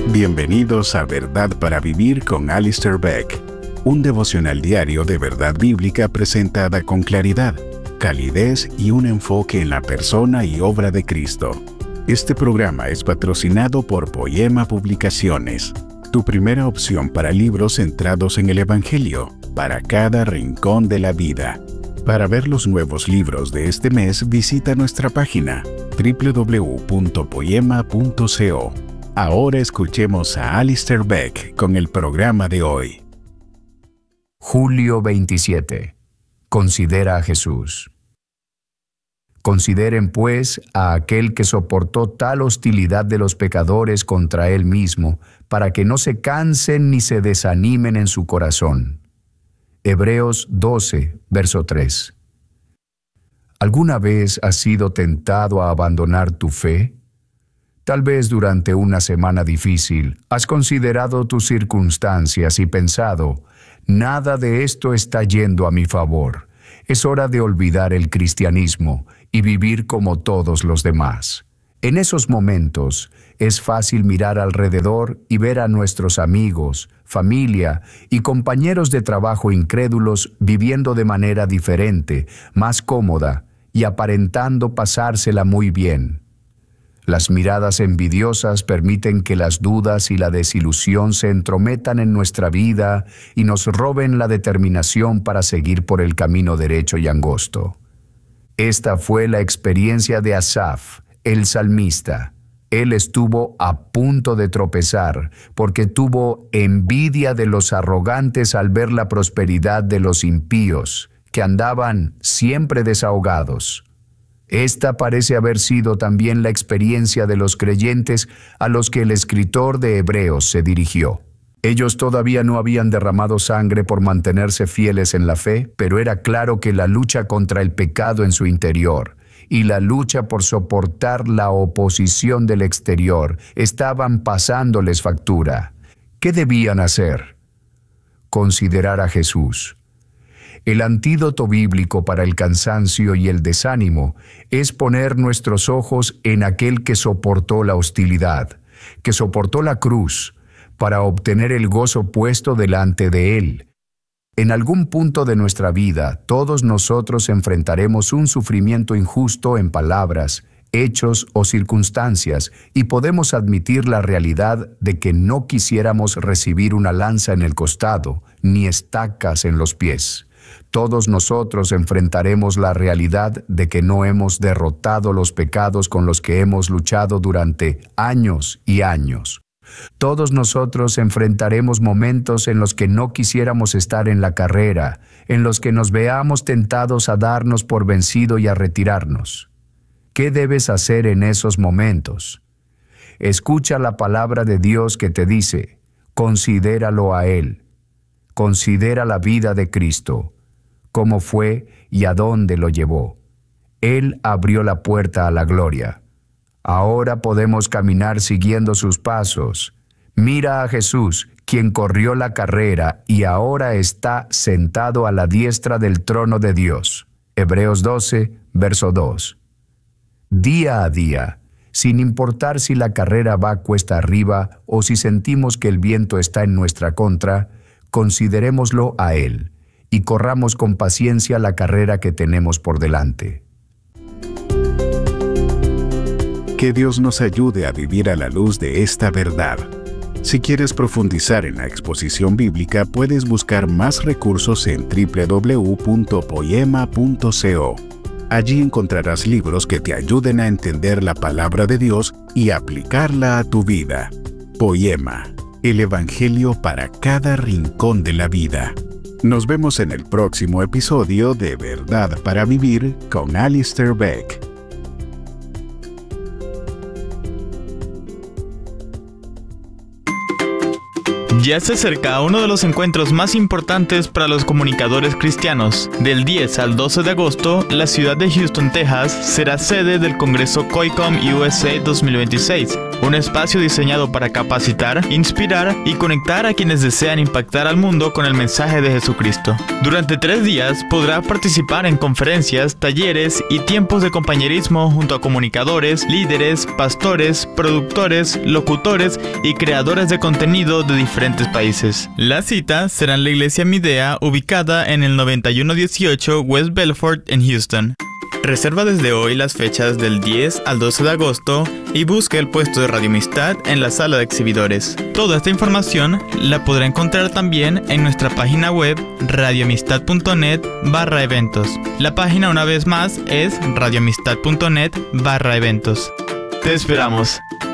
Bienvenidos a Verdad para Vivir con Alistair Begg, un devocional diario de verdad bíblica presentada con claridad, calidez y un enfoque en la persona y obra de Cristo. Este programa es patrocinado por Poema Publicaciones, tu primera opción para libros centrados en el Evangelio, para cada rincón de la vida. Para ver los nuevos libros de este mes, visita nuestra página www.poema.co. Ahora escuchemos a Alistair Begg con el programa de hoy. Julio 27. Considera a Jesús. Consideren, pues, a aquel que soportó tal hostilidad de los pecadores contra él mismo, para que no se cansen ni se desanimen en su corazón. Hebreos 12, verso 3. ¿Alguna vez has sido tentado a abandonar tu fe? Tal vez durante una semana difícil has considerado tus circunstancias y pensado, nada de esto está yendo a mi favor. Es hora de olvidar el cristianismo y vivir como todos los demás. En esos momentos es fácil mirar alrededor y ver a nuestros amigos, familia y compañeros de trabajo incrédulos viviendo de manera diferente, más cómoda y aparentando pasársela muy bien. Las miradas envidiosas permiten que las dudas y la desilusión se entrometan en nuestra vida y nos roben la determinación para seguir por el camino derecho y angosto. Esta fue la experiencia de Asaf, el salmista. Él estuvo a punto de tropezar porque tuvo envidia de los arrogantes al ver la prosperidad de los impíos, que andaban siempre desahogados. Esta parece haber sido también la experiencia de los creyentes a los que el escritor de Hebreos se dirigió. Ellos todavía no habían derramado sangre por mantenerse fieles en la fe, pero era claro que la lucha contra el pecado en su interior y la lucha por soportar la oposición del exterior estaban pasándoles factura. ¿Qué debían hacer? Considerar a Jesús. El antídoto bíblico para el cansancio y el desánimo es poner nuestros ojos en aquel que soportó la hostilidad, que soportó la cruz, para obtener el gozo puesto delante de Él. En algún punto de nuestra vida, todos nosotros enfrentaremos un sufrimiento injusto en palabras, hechos o circunstancias, y podemos admitir la realidad de que no quisiéramos recibir una lanza en el costado, ni estacas en los pies. Todos nosotros enfrentaremos la realidad de que no hemos derrotado los pecados con los que hemos luchado durante años y años. Todos nosotros enfrentaremos momentos en los que no quisiéramos estar en la carrera, en los que nos veamos tentados a darnos por vencido y a retirarnos. ¿Qué debes hacer en esos momentos? Escucha la palabra de Dios que te dice, considéralo a Él. Considera la vida de Cristo, cómo fue y a dónde lo llevó. Él abrió la puerta a la gloria. Ahora podemos caminar siguiendo sus pasos. Mira a Jesús, quien corrió la carrera y ahora está sentado a la diestra del trono de Dios. Hebreos 12, verso 2. Día a día, sin importar si la carrera va cuesta arriba o si sentimos que el viento está en nuestra contra, considerémoslo a Él y corramos con paciencia la carrera que tenemos por delante. Que Dios nos ayude a vivir a la luz de esta verdad. Si quieres profundizar en la exposición bíblica, puedes buscar más recursos en www.poema.co. Allí encontrarás libros que te ayuden a entender la palabra de Dios y aplicarla a tu vida. Poema, el Evangelio para cada rincón de la vida. Nos vemos en el próximo episodio de Verdad para Vivir con Alistair Begg. Ya se acerca uno de los encuentros más importantes para los comunicadores cristianos. Del 10 al 12 de agosto, la ciudad de Houston, Texas, será sede del Congreso COICOM USA 2026. un espacio diseñado para capacitar, inspirar y conectar a quienes desean impactar al mundo con el mensaje de Jesucristo. Durante 3 días podrá participar en conferencias, talleres y tiempos de compañerismo junto a comunicadores, líderes, pastores, productores, locutores y creadores de contenido de diferentes países. La cita será en la iglesia Midea, ubicada en el 9118 West Belfort en Houston. Reserva desde hoy las fechas del 10 al 12 de agosto y busque el puesto de Radio Amistad en la sala de exhibidores. Toda esta información la podrá encontrar también en nuestra página web radioamistad.net/eventos. La página, una vez más, es radioamistad.net/eventos. Te esperamos.